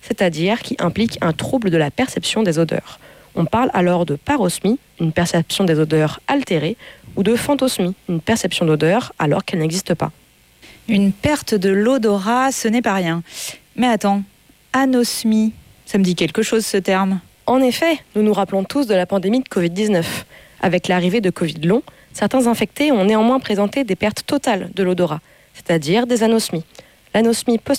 c'est-à-dire qui implique un trouble de la perception des odeurs. On parle alors de parosmie, une perception des odeurs altérée, ou de phantosmie, une perception d'odeur alors qu'elle n'existe pas. Une perte de l'odorat, ce n'est pas rien. Mais attends, anosmie, ça me dit quelque chose ce terme. En effet, nous nous rappelons tous de la pandémie de Covid-19. Avec l'arrivée de Covid long, certains infectés ont néanmoins présenté des pertes totales de l'odorat, c'est-à-dire des anosmies. L'anosmie peut